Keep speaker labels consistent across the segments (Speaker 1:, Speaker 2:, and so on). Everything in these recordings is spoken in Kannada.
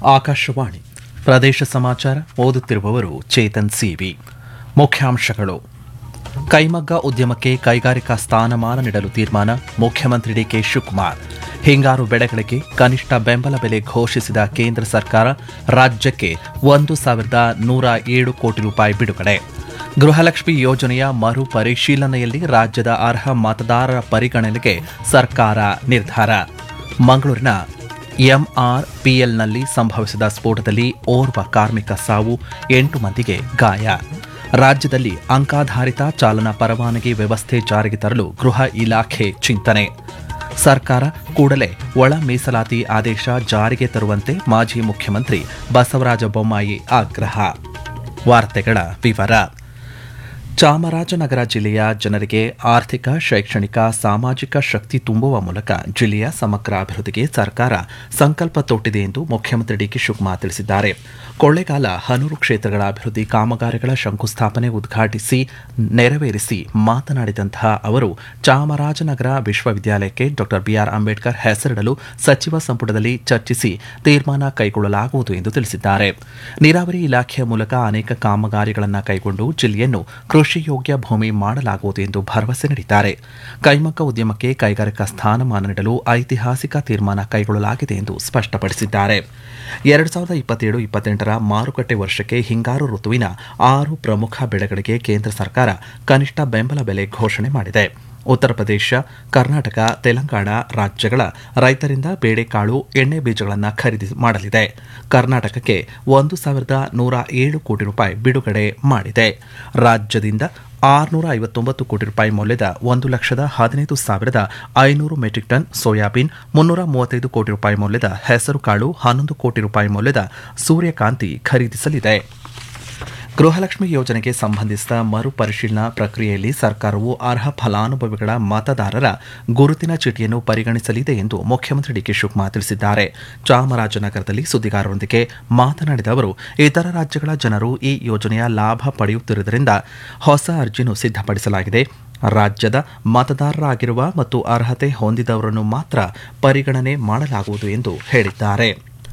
Speaker 1: ಆಕಾಶವಾಣಿ ಪ್ರದೇಶ ಸಮಾಚಾರ ಓದುತ್ತಿರುವವರು ಚೇತನ್ ಸಿವಿ. ಮುಖ್ಯಾಂಶಗಳು: ಕೈಮಗ್ಗ ಉದ್ಯಮಕ್ಕೆ ಕೈಗಾರಿಕಾ ಸ್ಥಾನಮಾನ ನೀಡಲು ತೀರ್ಮಾನ, ಮುಖ್ಯಮಂತ್ರಿ ಡಿಕೆ ಶಿವಕುಮಾರ್. ಹಿಂಗಾರು ಬೆಳೆಗಳಿಗೆ ಕನಿಷ್ಠ ಬೆಂಬಲ ಬೆಲೆ ಘೋಷಿಸಿದ ಕೇಂದ್ರ ಸರ್ಕಾರ, ರಾಜ್ಯಕ್ಕೆ 1,107 ಕೋಟಿ ರೂಪಾಯಿ ಬಿಡುಗಡೆ. ಗೃಹಲಕ್ಷ್ಮಿ ಯೋಜನೆಯ ಮರು ಪರಿಶೀಲನೆಯಲ್ಲಿ ರಾಜ್ಯದ ಅರ್ಹ ಮತದಾರರ ಪರಿಗಣನೆಗೆ ಸರ್ಕಾರ ನಿರ್ಧಾರ. ಮಂಗಳೂರಿನ ಎಂಆರ್ಪಿಎಲ್ನಲ್ಲಿ ಸಂಭವಿಸಿದ ಸ್ಫೋಟದಲ್ಲಿ ಓರ್ವ ಕಾರ್ಮಿಕ ಸಾವು, 8 ಮಂದಿಗೆ ಗಾಯ. ರಾಜ್ಯದಲ್ಲಿ ಅಂಕಾಧಾರಿತ ಚಾಲನಾ ಪರವಾನಗಿ ವ್ಯವಸ್ಥೆ ಜಾರಿಗೆ ತರಲು ಗೃಹ ಇಲಾಖೆ ಚಿಂತನೆ. ಸರ್ಕಾರ ಕೂಡಲೇ ಒಳ ಮೀಸಲಾತಿ ಆದೇಶ ಜಾರಿಗೆ ತರುವಂತೆ ಮಾಜಿ ಮುಖ್ಯಮಂತ್ರಿ ಬಸವರಾಜ ಬೊಮ್ಮಾಯಿ ಆಗ್ರಹ. ವಾರ್ತೆಗಳ ವಿವರ. ಚಾಮರಾಜನಗರ ಜಿಲ್ಲೆಯ ಜನರಿಗೆ ಆರ್ಥಿಕ, ಶೈಕ್ಷಣಿಕ, ಸಾಮಾಜಿಕ ಶಕ್ತಿ ತುಂಬುವ ಮೂಲಕ ಜಿಲ್ಲೆಯ ಸಮಗ್ರ ಅಭಿವೃದ್ಧಿಗೆ ಸರ್ಕಾರ ಸಂಕಲ್ಪ ತೊಟ್ಟಿದೆ ಎಂದು ಮುಖ್ಯಮಂತ್ರಿ ಡಿಕೆ ಶಿವಕುಮಾರ್ ತಿಳಿಸಿದ್ದಾರೆ. ಕೊಳ್ಳೇಗಾಲ, ಹನೂರು ಕ್ಷೇತ್ರಗಳ ಅಭಿವೃದ್ಧಿ ಕಾಮಗಾರಿಗಳ ಶಂಕುಸ್ಥಾಪನೆ ಉದ್ಘಾಟಿಸಿ ನೆರವೇರಿಸಿ ಮಾತನಾಡಿದಂತಹ ಅವರು, ಚಾಮರಾಜನಗರ ವಿಶ್ವವಿದ್ಯಾಲಯಕ್ಕೆ ಡಾ ಬಿಆರ್ ಅಂಬೇಡ್ಕರ್ ಹೆಸರಿಡಲು ಸಚಿವ ಸಂಪುಟದಲ್ಲಿ ಚರ್ಚಿಸಿ ತೀರ್ಮಾನ ಕೈಗೊಳ್ಳಲಾಗುವುದು ಎಂದು ತಿಳಿಸಿದ್ದಾರೆ. ನೀರಾವರಿ ಇಲಾಖೆಯ ಮೂಲಕ ಅನೇಕ ಕಾಮಗಾರಿಗಳನ್ನು ಕೈಗೊಂಡು ಜಿಲ್ಲೆಯನ್ನು ಕೃಷಿ ಯೋಗ್ಯ ಭೂಮಿ ಮಾಡಲಾಗುವುದು ಎಂದು ಭರವಸೆ ನೀಡಿದ್ದಾರೆ. ಕೈಮಗ್ಗ ಉದ್ಯಮಕ್ಕೆ ಕೈಗಾರಿಕಾ ಸ್ಥಾನಮಾನ ನೀಡಲು ಐತಿಹಾಸಿಕ ತೀರ್ಮಾನ ಕೈಗೊಳ್ಳಲಾಗಿದೆ ಎಂದು ಸ್ಪಷ್ಟಪಡಿಸಿದ್ದಾರೆ. 2027-28ರ ಮಾರುಕಟ್ಟೆ ವರ್ಷಕ್ಕೆ ಹಿಂಗಾರು ಋತುವಿನ 6 ಪ್ರಮುಖ ಬೆಳೆಗಳಿಗೆ ಕೇಂದ್ರ ಸರ್ಕಾರ ಕನಿಷ್ಠ ಬೆಂಬಲ ಬೆಲೆ ಘೋಷಣೆ ಮಾಡಿದೆ. ಉತ್ತರ ಪ್ರದೇಶ, ಕರ್ನಾಟಕ, ತೆಲಂಗಾಣ ರಾಜ್ಯಗಳ ರೈತರಿಂದ ಬೇಳೆಕಾಳು, ಎಣ್ಣೆ ಬೀಜಗಳನ್ನು ಖರೀದಿ ಮಾಡಲಿದೆ. ಕರ್ನಾಟಕಕ್ಕೆ 1,107 ಕೋಟಿ ರೂಪಾಯಿ ಬಿಡುಗಡೆ ಮಾಡಿದೆ. ರಾಜ್ಯದಿಂದ 659 ಕೋಟಿ ರೂಪಾಯಿ ಮೌಲ್ಯದ 1,15,500 ಮೆಟ್ರಿಕ್ ಟನ್ ಸೋಯಾಬೀನ್, 335 ಕೋಟಿ ರೂಪಾಯಿ ಮೌಲ್ಯದ ಹೆಸರುಕಾಳು, 11 ಕೋಟಿ ರೂಪಾಯಿ ಮೌಲ್ಯದ ಸೂರ್ಯಕಾಂತಿ ಖರೀದಿಸಲಿದೆ. ಗೃಹಲಕ್ಷ್ಮಿ ಯೋಜನೆಗೆ ಸಂಬಂಧಿಸಿದ ಮರು ಪರಿಶೀಲನಾ ಪ್ರಕ್ರಿಯೆಯಲ್ಲಿ ಸರ್ಕಾರವು ಅರ್ಹ ಫಲಾನುಭವಿಗಳ ಮತದಾರರ ಗುರುತಿನ ಚೀಟಿಯನ್ನು ಪರಿಗಣಿಸಲಿದೆ ಎಂದು ಮುಖ್ಯಮಂತ್ರಿ ಡಿಕೆ ಶಿವಕುಮಾರ್ ತಿಳಿಸಿದ್ದಾರೆ. ಚಾಮರಾಜನಗರದಲ್ಲಿ ಸುದ್ದಿಗಾರರೊಂದಿಗೆ ಮಾತನಾಡಿದ ಅವರು, ಇತರ ರಾಜ್ಯಗಳ ಜನರು ಈ ಯೋಜನೆಯ ಲಾಭ ಪಡೆಯುತ್ತಿರುವುದರಿಂದ ಹೊಸ ಅರ್ಜಿಯನ್ನು ಸಿದ್ಧಪಡಿಸಲಾಗಿದೆ. ರಾಜ್ಯದ ಮತದಾರರಾಗಿರುವ ಮತ್ತು ಅರ್ಹತೆ ಹೊಂದಿದವರನ್ನು ಮಾತ್ರ ಪರಿಗಣನೆ ಮಾಡಲಾಗುವುದು ಎಂದು ಹೇಳಿದ್ದಾರೆ.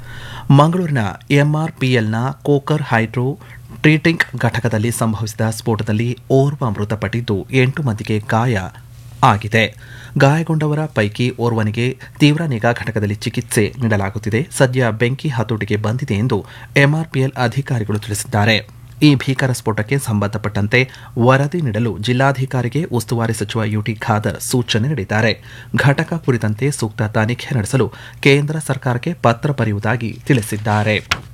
Speaker 1: ಮಂಗಳೂರಿನ ಎಂಆರ್ಪಿಎಲ್ನ ಕೋಕರ್ ಹೈಡ್ರೋ ಟ್ರೀಟಿಂಗ್ ಘಟಕದಲ್ಲಿ ಸಂಭವಿಸಿದ ಸ್ಫೋಟದಲ್ಲಿ ಓರ್ವ ಮೃತಪಟ್ಟಿದ್ದು 8 ಮಂದಿಗೆ ಗಾಯ ಆಗಿದೆ. ಗಾಯಗೊಂಡವರ ಪೈಕಿ ಓರ್ವನಿಗೆ ತೀವ್ರ ನಿಗಾ ಘಟಕದಲ್ಲಿ ಚಿಕಿತ್ಸೆ ನೀಡಲಾಗುತ್ತಿದೆ. ಸದ್ಯ ಬೆಂಕಿ ಹತೋಟಿಗೆ ಬಂದಿದೆ ಎಂದು ಎಂಆರ್ಪಿಎಲ್ ಅಧಿಕಾರಿಗಳು ತಿಳಿಸಿದ್ದಾರೆ. ಈ ಭೀಕರ ಸ್ಫೋಟಕ್ಕೆ ಸಂಬಂಧಪಟ್ಟಂತೆ ವರದಿ ನೀಡಲು ಜಿಲ್ಲಾಧಿಕಾರಿಗೆ ಉಸ್ತುವಾರಿ ಸಚಿವ ಯುಟಿ ಖಾದರ್ ಸೂಚನೆ ನೀಡಿದ್ದಾರೆ. ಘಟಕ ಕುರಿತಂತೆ ಸೂಕ್ತ ತನಿಖೆ ನಡೆಸಲು ಕೇಂದ್ರ ಸರ್ಕಾರಕ್ಕೆ ಪತ್ರ ಬರೆಯುವುದಾಗಿ ತಿಳಿಸಿದ್ದಾರೆ.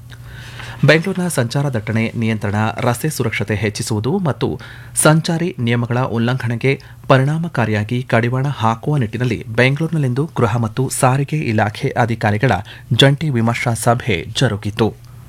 Speaker 1: ಬೆಂಗಳೂರಿನ ಸಂಚಾರ ದಟ್ಟಣೆ ನಿಯಂತ್ರಣ, ರಸ್ತೆ ಸುರಕ್ಷತೆ ಹೆಚ್ಚಿಸುವುದು ಮತ್ತು ಸಂಚಾರಿ ನಿಯಮಗಳ ಉಲ್ಲಂಘನೆಗೆ ಪರಿಣಾಮಕಾರಿಯಾಗಿ ಕಡಿವಾಣ ಹಾಕುವ ನಿಟ್ಟಿನಲ್ಲಿ ಬೆಂಗಳೂರಿನಲ್ಲಿಂದು ಗೃಹ ಮತ್ತು ಸಾರಿಗೆ ಇಲಾಖೆ ಅಧಿಕಾರಿಗಳ ಜಂಟಿ ವಿಮರ್ಶಾ ಸಭೆ ಜರುಗಿತು.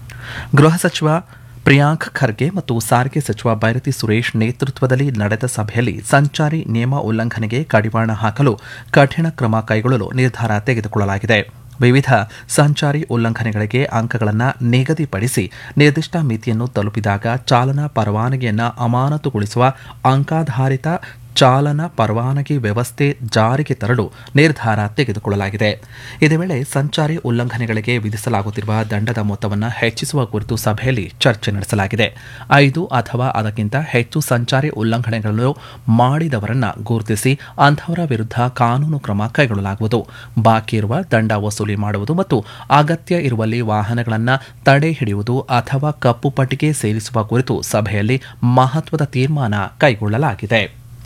Speaker 1: ಗೃಹ ಸಚಿವ ಪ್ರಿಯಾಂಕ್ ಖರ್ಗೆ ಮತ್ತು ಸಾರಿಗೆ ಸಚಿವ ಬೈರತಿ ಸುರೇಶ್ ನೇತೃತ್ವದಲ್ಲಿ ನಡೆದ ಸಭೆಯಲ್ಲಿ ಸಂಚಾರಿ ನಿಯಮ ಉಲ್ಲಂಘನೆಗೆ ಕಡಿವಾಣ ಹಾಕಲು ಕಠಿಣ ಕ್ರಮ ಕೈಗೊಳ್ಳಲು ನಿರ್ಧಾರ ತೆಗೆದುಕೊಳ್ಳಲಾಗಿದೆ. ವಿವಿಧ ಸಂಚಾರಿ ಉಲ್ಲಂಘನೆಗಳಿಗೆ ಅಂಕಗಳನ್ನು ನಿಗದಿಪಡಿಸಿ ನಿರ್ದಿಷ್ಟ ಮಿತಿಯನ್ನು ತಲುಪಿದಾಗ ಚಾಲನಾ ಪರವಾನಗಿಯನ್ನು ಅಮಾನತುಗೊಳಿಸುವ ಅಂಕಾಧಾರಿತ ಚಾಲನಾ ಪರವಾನಗಿ ವ್ಯವಸ್ಥೆ ಜಾರಿಗೆ ತರಲು ನಿರ್ಧಾರ ತೆಗೆದುಕೊಳ್ಳಲಾಗಿದೆ. ಇದೇ ವೇಳೆ ಸಂಚಾರಿ ಉಲ್ಲಂಘನೆಗಳಿಗೆ ವಿಧಿಸಲಾಗುತ್ತಿರುವ ದಂಡದ ಮೊತ್ತವನ್ನು ಹೆಚ್ಚಿಸುವ ಕುರಿತು ಸಭೆಯಲ್ಲಿ ಚರ್ಚೆ ನಡೆಸಲಾಗಿದೆ. 5 ಅಥವಾ ಅದಕ್ಕಿಂತ ಹೆಚ್ಚು ಸಂಚಾರಿ ಉಲ್ಲಂಘನೆಗಳನ್ನು ಮಾಡಿದವರನ್ನು ಗುರುತಿಸಿ ಅಂಥವರ ವಿರುದ್ಧ ಕಾನೂನು ಕ್ರಮ ಕೈಗೊಳ್ಳಲಾಗುವುದು. ಬಾಕಿ ಇರುವ ದಂಡ ವಸೂಲಿ ಮಾಡುವುದು ಮತ್ತು ಅಗತ್ಯ ಇರುವಲ್ಲಿ ವಾಹನಗಳನ್ನು ತಡೆ ಹಿಡಿಯುವುದು ಅಥವಾ ಕಪ್ಪು ಪಟ್ಟಿಗೆ ಸೇರಿಸುವ ಕುರಿತು ಸಭೆಯಲ್ಲಿ ಮಹತ್ವದ ತೀರ್ಮಾನ ಕೈಗೊಳ್ಳಲಾಗಿದೆ.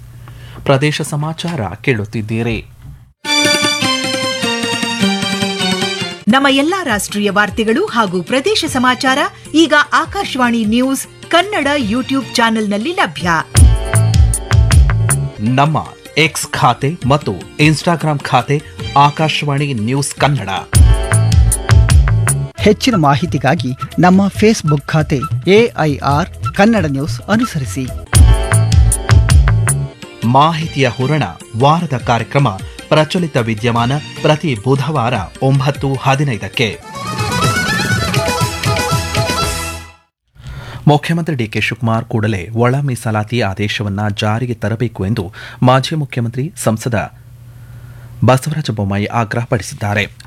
Speaker 1: ಪ್ರದೇಶ ಸಮಾಚಾರ ಕೇಳುತ್ತಿದ್ದೀರಿ.
Speaker 2: ನಮ್ಮ ಎಲ್ಲಾ ರಾಷ್ಟ್ರೀಯ ವಾರ್ತೆಗಳು ಹಾಗೂ ಪ್ರದೇಶ ಸಮಾಚಾರ ಈಗ ಆಕಾಶವಾಣಿ ನ್ಯೂಸ್ ಕನ್ನಡ ಯೂಟ್ಯೂಬ್ ಚಾನೆಲ್ನಲ್ಲಿ ಲಭ್ಯ.
Speaker 1: ನಮ್ಮ ಎಕ್ಸ್ ಖಾತೆ ಮತ್ತು ಇನ್ಸ್ಟಾಗ್ರಾಂ ಖಾತೆ ಆಕಾಶವಾಣಿ ನ್ಯೂಸ್ ಕನ್ನಡ.
Speaker 3: ಹೆಚ್ಚಿನ ಮಾಹಿತಿಗಾಗಿ ನಮ್ಮ ಫೇಸ್ಬುಕ್ ಖಾತೆ AIR ಕನ್ನಡ ನ್ಯೂಸ್ ಅನುಸರಿಸಿ.
Speaker 1: ಮಾಹಿತಿಯ ಹೂರಣ, ವಾರದ ಕಾರ್ಯಕ್ರಮ ಪ್ರಚಲಿತ ವಿದ್ಯಮಾನ ಪ್ರತಿ ಬುಧವಾರ 9:15ಕ್ಕೆ. ಮುಖ್ಯಮಂತ್ರಿ ಡಿಕೆ ಶಿವಕುಮಾರ್ ಕೂಡಲೇ ಒಳ ಮೀಸಲಾತಿ ಆದೇಶವನ್ನು ಜಾರಿಗೆ ತರಬೇಕು ಎಂದು ಮಾಜಿ ಮುಖ್ಯಮಂತ್ರಿ ಸಂಸದ ಬಸವರಾಜ ಬೊಮ್ಮಾಯಿ ಆಗ್ರಹಪಡಿಸಿದ್ದಾರೆ.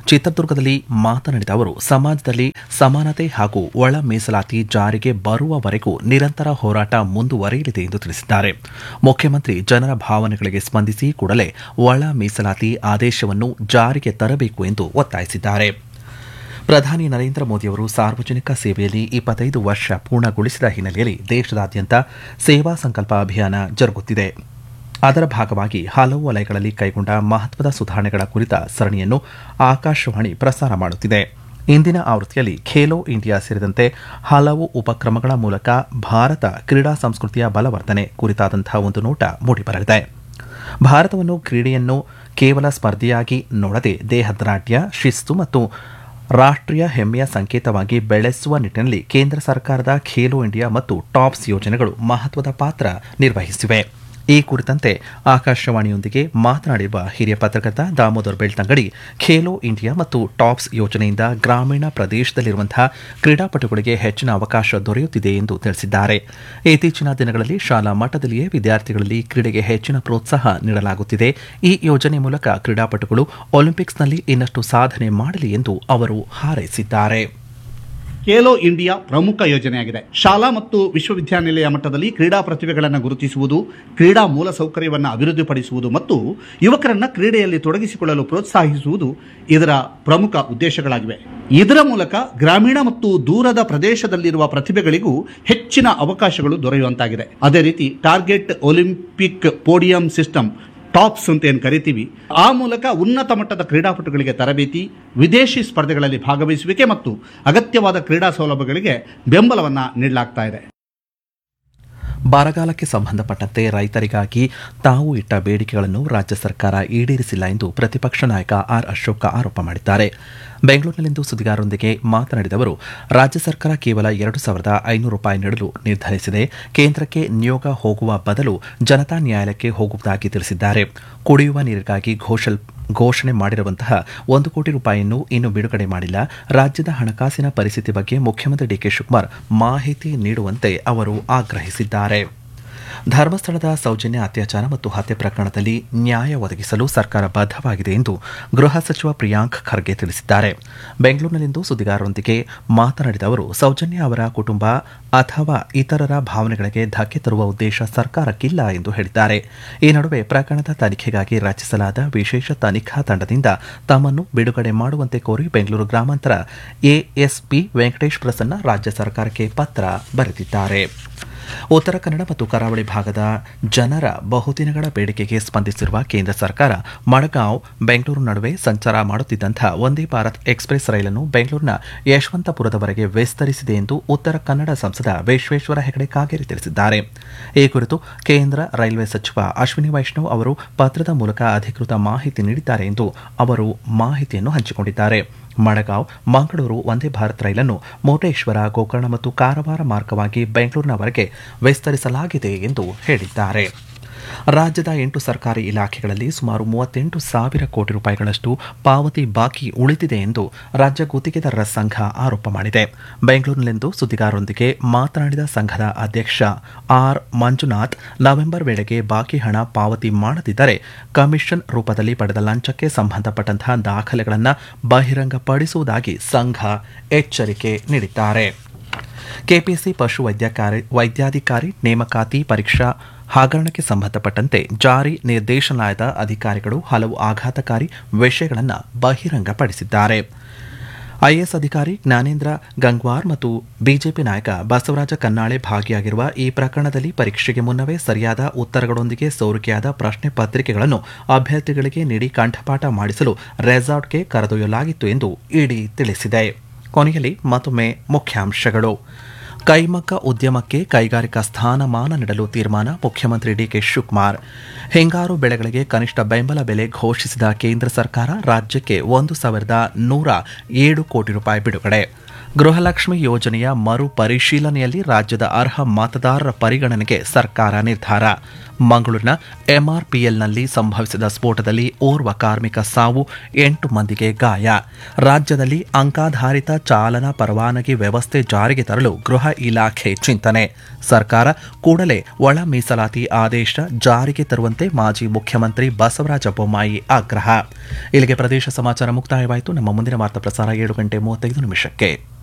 Speaker 1: ಚಿತ್ರದುರ್ಗದಲ್ಲಿ ಮಾತನಾಡಿದ ಅವರು ಸಮಾಜದಲ್ಲಿ ಸಮಾನತೆ ಹಾಗೂ ಒಳ ಮೀಸಲಾತಿ ಜಾರಿಗೆ ಬರುವವರೆಗೂ ನಿರಂತರ ಹೋರಾಟ ಮುಂದುವರಿಯಲಿದೆ ಎಂದು ತಿಳಿಸಿದ್ದಾರೆ. ಮುಖ್ಯಮಂತ್ರಿ ಜನರ ಭಾವನೆಗಳಿಗೆ ಸ್ಪಂದಿಸಿ ಕೂಡಲೇ ಒಳ ಮೀಸಲಾತಿ ಆದೇಶವನ್ನು ಜಾರಿಗೆ ತರಬೇಕು ಎಂದು ಒತ್ತಾಯಿಸಿದ್ದಾರೆ. ಪ್ರಧಾನಿ ನರೇಂದ್ರ ಮೋದಿಯವರು ಸಾರ್ವಜನಿಕ ಸೇವೆಯಲ್ಲಿ 25 ವರ್ಷ ಪೂರ್ಣಗೊಳಿಸಿದ ಹಿನ್ನೆಲೆಯಲ್ಲಿ ದೇಶದಾದ್ಯಂತ ಸೇವಾ ಸಂಕಲ್ಪ ಅಭಿಯಾನ ಜರುಗುತ್ತಿದೆ. ಅದರ ಭಾಗವಾಗಿ ಹಲವು ವಲಯಗಳಲ್ಲಿ ಕೈಗೊಂಡ ಮಹತ್ವದ ಸುಧಾರಣೆಗಳ ಕುರಿತ ಸರಣಿಯನ್ನು ಆಕಾಶವಾಣಿ ಪ್ರಸಾರ ಮಾಡುತ್ತಿದೆ. ಇಂದಿನ ಆವೃತ್ತಿಯಲ್ಲಿ ಖೇಲೋ ಇಂಡಿಯಾ ಸೇರಿದಂತೆ ಹಲವು ಉಪಕ್ರಮಗಳ ಮೂಲಕ ಭಾರತ ಕ್ರೀಡಾ ಸಂಸ್ಕೃತಿಯ ಬಲವರ್ಧನೆ ಕುರಿತಾದಂತಹ ಒಂದು ನೋಟ ಮೂಡಿಬರಲಿದೆ. ಭಾರತವನ್ನು ಕ್ರೀಡೆಯನ್ನು ಕೇವಲ ಸ್ಪರ್ಧೆಯಾಗಿ ನೋಡದೆ ದೇಹದಾರ್ಢ್ಯ, ಶಿಸ್ತು ಮತ್ತು ರಾಷ್ಟ್ರೀಯ ಹೆಮ್ಮೆಯ ಸಂಕೇತವಾಗಿ ಬೆಳೆಸುವ ನಿಟ್ಟಿನಲ್ಲಿ ಕೇಂದ್ರ ಸರ್ಕಾರದ ಖೇಲೋ ಇಂಡಿಯಾ ಮತ್ತು ಟಾಪ್ಸ್ ಯೋಜನೆಗಳು ಮಹತ್ವದ ಪಾತ್ರ ನಿರ್ವಹಿಸಿವೆ. ಈ ಕುರಿತಂತೆ ಆಕಾಶವಾಣಿಯೊಂದಿಗೆ ಮಾತನಾಡಿರುವ ಹಿರಿಯ ಪತ್ರಕರ್ತ ದಾಮೋದರ್ ಬೆಳ್ತಂಗಡಿ, ಖೇಲೋ ಇಂಡಿಯಾ ಮತ್ತು ಟಾಪ್ಸ್ ಯೋಜನೆಯಿಂದ ಗ್ರಾಮೀಣ ಪ್ರದೇಶದಲ್ಲಿರುವಂತಹ ಕ್ರೀಡಾಪಟುಗಳಿಗೆ ಹೆಚ್ಚಿನ ಅವಕಾಶ ದೊರೆಯುತ್ತಿದೆ ಎಂದು ತಿಳಿಸಿದ್ದಾರೆ. ಇತ್ತೀಚಿನ ದಿನಗಳಲ್ಲಿ ಶಾಲಾ ಮಟ್ಟದಲ್ಲಿಯೇ ವಿದ್ಯಾರ್ಥಿಗಳಲ್ಲಿ ಕ್ರೀಡೆಗೆ ಹೆಚ್ಚಿನ ಪ್ರೋತ್ಸಾಹ ನೀಡಲಾಗುತ್ತಿದೆ. ಈ ಯೋಜನೆ ಮೂಲಕ ಕ್ರೀಡಾಪಟುಗಳು ಒಲಿಂಪಿಕ್ಸ್ನಲ್ಲಿ ಇನ್ನಷ್ಟು ಸಾಧನೆ ಮಾಡಲಿ ಎಂದು ಅವರು ಹಾರೈಸಿದ್ದಾರೆ.
Speaker 4: ಖೇಲೋ ಇಂಡಿಯಾ ಪ್ರಮುಖ ಯೋಜನೆಯಾಗಿದೆ. ಶಾಲಾ ಮತ್ತು ವಿಶ್ವವಿದ್ಯಾನಿಲಯ ಮಟ್ಟದಲ್ಲಿ ಕ್ರೀಡಾ ಪ್ರತಿಭೆಗಳನ್ನು ಗುರುತಿಸುವುದು, ಕ್ರೀಡಾ ಮೂಲಸೌಕರ್ಯವನ್ನು ಅಭಿವೃದ್ಧಿಪಡಿಸುವುದು ಮತ್ತು ಯುವಕರನ್ನ ಕ್ರೀಡೆಯಲ್ಲಿ ತೊಡಗಿಸಿಕೊಳ್ಳಲು ಪ್ರೋತ್ಸಾಹಿಸುವುದು ಇದರ ಪ್ರಮುಖ ಉದ್ದೇಶಗಳಾಗಿವೆ. ಇದರ ಮೂಲಕ ಗ್ರಾಮೀಣ ಮತ್ತು ದೂರದ ಪ್ರದೇಶದಲ್ಲಿರುವ ಪ್ರತಿಭೆಗಳಿಗೂ ಹೆಚ್ಚಿನ ಅವಕಾಶಗಳು ದೊರೆಯುವಂತಾಗಿದೆ. ಅದೇ ರೀತಿ target Olympic podium system, tops ಅಂತ ಏನು ಕರಿತೀವಿ, ಆ ಮೂಲಕ ಉನ್ನತ ಮಟ್ಟದ ಕ್ರೀಡಾಪಟುಗಳಿಗೆ ತರಬೇತಿ, ವಿದೇಶಿ ಸ್ಪರ್ಧೆಗಳಲ್ಲಿ ಭಾಗವಹಿಸುವಿಕೆ ಮತ್ತು ಅಗತ್ಯವಾದ ಕ್ರೀಡಾ ಸೌಲಭ್ಯಗಳಿಗೆ ಬೆಂಬಲವನ್ನು ನೀಡಲಾಗ್ತಾ ಇದೆ.
Speaker 1: ಬರಗಾಲಕ್ಕೆ ಸಂಬಂಧಪಟ್ಟಂತೆ ರೈತರಿಗಾಗಿ ತಾವು ಇಟ್ಟ ಬೇಡಿಕೆಗಳನ್ನು ರಾಜ್ಯ ಸರ್ಕಾರ ಈಡೇರಿಸಿಲ್ಲ ಎಂದು ಪ್ರತಿಪಕ್ಷ ನಾಯಕ ಆರ್ ಅಶೋಕ ಆರೋಪ ಮಾಡಿದ್ದಾರೆ. ಬೆಂಗಳೂರಿನಲ್ಲಿಂದು ಸುದ್ದಿಗಾರರೊಂದಿಗೆ ಮಾತನಾಡಿದ ಅವರು, ರಾಜ್ಯ ಸರ್ಕಾರ ಕೇವಲ 2,500 ರೂಪಾಯಿ ನೀಡಲು ನಿರ್ಧರಿಸಿದೆ. ಕೇಂದ್ರಕ್ಕೆ ನಿಯೋಗ ಹೋಗುವ ಬದಲು ಜನತಾ ನ್ಯಾಯಾಲಯಕ್ಕೆ ಹೋಗುವುದಾಗಿ ತಿಳಿಸಿದ್ದಾರೆ. ಕುಡಿಯುವ ನೀರಿಗಾಗಿ ಘೋಷಣೆ ಮಾಡಿರುವಂತಹ 1 ಕೋಟಿ ರೂಪಾಯಿಯನ್ನು ಇನ್ನೂ ಬಿಡುಗಡೆ ಮಾಡಿಲ್ಲ. ರಾಜ್ಯದ ಹಣಕಾಸಿನ ಪರಿಸ್ಥಿತಿ ಬಗ್ಗೆ ಮುಖ್ಯಮಂತ್ರಿ ಡಿಕೆ ಶಿವಕುಮಾರ್ ಮಾಹಿತಿ ನೀಡುವಂತೆ ಅವರು ಆಗ್ರಹಿಸಿದ್ದಾರೆ. ಧರ್ಮಸ್ಥಳದ ಸೌಜನ್ಯ ಅತ್ಯಾಚಾರ ಮತ್ತು ಹತ್ಯೆ ಪ್ರಕರಣದಲ್ಲಿ ನ್ಯಾಯ ಒದಗಿಸಲು ಸರ್ಕಾರ ಬದ್ಧವಾಗಿದೆ ಎಂದು ಗೃಹ ಸಚಿವ ಪ್ರಿಯಾಂಕ್ ಖರ್ಗೆ ತಿಳಿಸಿದ್ದಾರೆ. ಬೆಂಗಳೂರಿನಲ್ಲಿಂದು ಸುದ್ದಿಗಾರರೊಂದಿಗೆ ಮಾತನಾಡಿದ ಅವರು, ಸೌಜನ್ಯ ಅವರ ಕುಟುಂಬ ಅಥವಾ ಇತರರ ಭಾವನೆಗಳಿಗೆ ಧಕ್ಕೆ ತರುವ ಉದ್ದೇಶ ಸರ್ಕಾರಕ್ಕಿಲ್ಲ ಎಂದು ಹೇಳಿದ್ದಾರೆ. ಈ ನಡುವೆ ಪ್ರಕರಣದ ತನಿಖೆಗಾಗಿ ರಚಿಸಲಾದ ವಿಶೇಷ ತನಿಖಾ ತಂಡದಿಂದ ತಮ್ಮನ್ನು ಬಿಡುಗಡೆ ಮಾಡುವಂತೆ ಕೋರಿ ಬೆಂಗಳೂರು ಗ್ರಾಮಾಂತರ ಎಎಸ್ಪಿ ವೆಂಕಟೇಶ್ ಪ್ರಸನ್ನ ರಾಜ್ಯ ಸರ್ಕಾರಕ್ಕೆ ಪತ್ರ ಬರೆದಿದ್ದಾರೆ. ಉತ್ತರ ಕನ್ನಡ ಮತ್ತು ಕರಾವಳಿ ಭಾಗದ ಜನರ ಬಹುದಿನಗಳ ಬೇಡಿಕೆಗೆ ಸ್ಪಂದಿಸಿರುವ ಕೇಂದ್ರ ಸರ್ಕಾರ ಮಡಗಾಂವ್ ಬೆಂಗಳೂರು ನಡುವೆ ಸಂಚಾರ ಮಾಡುತ್ತಿದ್ದಂಥ ವಂದೇ ಭಾರತ್ ಎಕ್ಸ್ಪ್ರೆಸ್ ರೈಲನ್ನು ಬೆಂಗಳೂರಿನ ಯಶವಂತಪುರದವರೆಗೆ ವಿಸ್ತರಿಸಿದೆ ಎಂದು ಉತ್ತರ ಕನ್ನಡ ಸಂಸದ ವಿಶ್ವೇಶ್ವರ ಹೆಗಡೆ ಕಾಗೇರಿ ತಿಳಿಸಿದ್ದಾರೆ. ಈ ಕುರಿತು ಕೇಂದ್ರ ರೈಲ್ವೆ ಸಚಿವ ಅಶ್ವಿನಿ ವೈಷ್ಣವ್ ಅವರು ಪತ್ರದ ಮೂಲಕ ಅಧಿಕೃತ ಮಾಹಿತಿ ನೀಡಿದ್ದಾರೆ ಎಂದು ಅವರು ಮಾಹಿತಿಯನ್ನು ಹಂಚಿಕೊಂಡಿದ್ದಾರೆ. ಮಡಗಾಂವ್ ಮಂಗಳೂರು ವಂದೇ ಭಾರತ್ ರೈಲನ್ನು ಮುರುಡೇಶ್ವರ, ಗೋಕರ್ಣ ಮತ್ತು ಕಾರವಾರ ಮಾರ್ಗವಾಗಿ ಬೆಂಗಳೂರಿನವರೆಗೆ ವಿಸ್ತರಿಸಲಾಗಿದೆ ಎಂದು ಹೇಳಿದ್ದಾರೆ. ರಾಜ್ಯದ 8 ಸರ್ಕಾರಿ ಇಲಾಖೆಗಳಲ್ಲಿ ಸುಮಾರು 38,000 ಕೋಟಿ ರೂಪಾಯಿಗಳಷ್ಟು ಪಾವತಿ ಬಾಕಿ ಉಳಿದಿದೆ ಎಂದು ರಾಜ್ಯ ಗುತ್ತಿಗೆದಾರರ ಸಂಘ ಆರೋಪ ಮಾಡಿದೆ. ಬೆಂಗಳೂರಿನಲ್ಲಿಂದು ಸುದ್ದಿಗಾರರೊಂದಿಗೆ ಮಾತನಾಡಿದ ಸಂಘದ ಅಧ್ಯಕ್ಷ ಆರ್ ಮಂಜುನಾಥ್, ನವೆಂಬರ್ ವೇಳೆಗೆ ಬಾಕಿ ಹಣ ಪಾವತಿ ಮಾಡದಿದ್ದರೆ ಕಮಿಷನ್ ರೂಪದಲ್ಲಿ ಪಡೆದ ಲಂಚಕ್ಕೆ ಸಂಬಂಧಪಟ್ಟಂತಹ ದಾಖಲೆಗಳನ್ನು ಬಹಿರಂಗಪಡಿಸುವುದಾಗಿ ಸಂಘ ಎಚ್ಚರಿಕೆ ನೀಡಿದ್ದಾರೆ. ಕೆಪಿಎಸ್ಸಿ ಪಶು ವೈದ್ಯಾಧಿಕಾರಿ ನೇಮಕಾತಿ ಪರೀಕ್ಷಾ ಹಗರಣಕ್ಕೆ ಸಂಬಂಧಪಟ್ಟಂತೆ ಜಾರಿ ನಿರ್ದೇಶನಾಲಯದ ಅಧಿಕಾರಿಗಳು ಹಲವು ಆಘಾತಕಾರಿ ವಿಷಯಗಳನ್ನು ಬಹಿರಂಗಪಡಿಸಿದ್ದಾರೆ. ಐಎಎಸ್ ಅಧಿಕಾರಿ ಜ್ಞಾನೇಂದ್ರ ಗಂಗ್ವಾರ್ ಮತ್ತು ಬಿಜೆಪಿ ನಾಯಕ ಬಸವರಾಜ ಕನ್ನಾಳೆ ಭಾಗಿಯಾಗಿರುವ ಈ ಪ್ರಕರಣದಲ್ಲಿ ಪರೀಕ್ಷೆಗೆ ಮುನ್ನವೇ ಸರಿಯಾದ ಉತ್ತರಗಳೊಂದಿಗೆ ಸೋರಿಕೆಯಾದ ಪ್ರಶ್ನೆ ಪತ್ರಿಕೆಗಳನ್ನು ಅಭ್ಯರ್ಥಿಗಳಿಗೆ ನೀಡಿ ಕಂಠಪಾಠ ಮಾಡಿಸಲು ರೆಸಾರ್ಟ್ಗೆ ಕರೆದೊಯ್ಯಲಾಗಿತ್ತು ಎಂದು ಇಡಿ ತಿಳಿಸಿದೆ. ಕೊನೆಯಲ್ಲಿ ಮತ್ತೊಮ್ಮೆ ಮುಖ್ಯಾಂಶಗಳು. ಕೈಮಗ್ಗ ಉದ್ಯಮಕ್ಕೆ ಕೈಗಾರಿಕಾ ಸ್ಥಾನಮಾನ ನೀಡಲು ತೀರ್ಮಾನ, ಮುಖ್ಯಮಂತ್ರಿ ಡಿಕೆ ಶಿವಕುಮಾರ್. ಹಿಂಗಾರು ಬೆಳೆಗಳಿಗೆ ಕನಿಷ್ಠ ಬೆಂಬಲ ಬೆಲೆ ಘೋಷಿಸಿದ ಕೇಂದ್ರ ಸರ್ಕಾರ, ರಾಜ್ಯಕ್ಕೆ 1,107 ಕೋಟಿ ರೂಪಾಯಿ ಬಿಡುಗಡೆ. ಗೃಹಲಕ್ಷ್ಮಿ ಯೋಜನೆಯ ಮರು ಪರಿಶೀಲನೆಯಲ್ಲಿ ರಾಜ್ಯದ ಅರ್ಹ ಮತದಾರರ ಪರಿಗಣನೆಗೆ ಸರ್ಕಾರ ನಿರ್ಧಾರ. ಮಂಗಳೂರಿನ ಎಂಆರ್ಪಿಎಲ್ನಲ್ಲಿ ಸಂಭವಿಸಿದ ಸ್ಫೋಟದಲ್ಲಿ ಓರ್ವ ಕಾರ್ಮಿಕ ಸಾವು, 8 ಮಂದಿಗೆ ಗಾಯ. ರಾಜ್ಯದಲ್ಲಿ ಅಂಕಾಧಾರಿತ ಚಾಲನಾ ಪರವಾನಗಿ ವ್ಯವಸ್ಥೆ ಜಾರಿಗೆ ತರಲು ಗೃಹ ಇಲಾಖೆ ಚಿಂತನೆ. ಸರ್ಕಾರ ಕೂಡಲೇ ಒಳ ಮೀಸಲಾತಿ ಆದೇಶ ಜಾರಿಗೆ ತರುವಂತೆ ಮಾಜಿ ಮುಖ್ಯಮಂತ್ರಿ ಬಸವರಾಜ ಬೊಮ್ಮಾಯಿ ಆಗ್ರಹ. ಇಲ್ಲಿಗೆ ಪ್ರದೇಶ ಸಮಾಚಾರ ಮುಕ್ತಾಯವಾಯಿತು. ನಮ್ಮ ಮುಂದಿನ ವಾರ್ತಾ ಪ್ರಸಾರ 7:35 ನಿಮಿಷಕ್ಕೆ.